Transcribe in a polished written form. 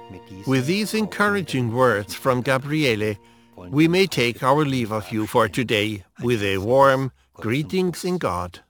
With these encouraging words from Gabriele, we may take our leave of you for today with a warm greetings in God.